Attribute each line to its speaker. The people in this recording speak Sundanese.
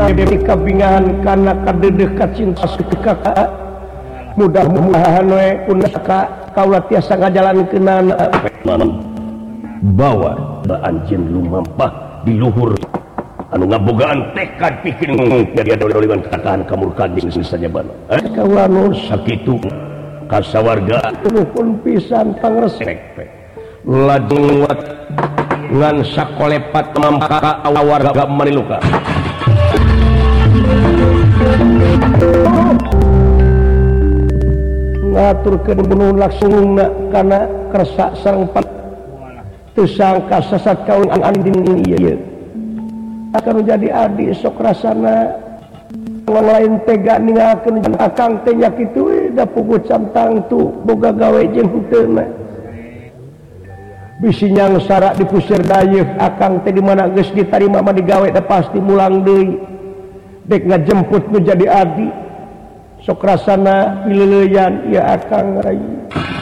Speaker 1: kabingan karena kadedeh cinta suka mudah-mudahan we kaula tiasa ngajalankeun bawa anjeun lumampah di luhur anu ngabogaan tekad pikeun jadi doliwan kataan kamurkan jeung sajabana kaula nu sakitu kasawarga nuhun pisan pangresek lajeng ngan sakolepat mamka warga maniluka ngaturkeun bunuh laksungna kana kersa sareng teu sangka sasat kaun andin ieu akan jadi adi sok rasana orang lain tega ninggalkeun akang teh nya kitu da puguh cantang tu boga gawe jeung heuteuna bisi nyangsara dipusir dayeuh akang teh di mana geus ditarima mah digawe da pasti mulang deui dek ngajemput nu jadi adi sok rasana pileuleyan ieu akang rai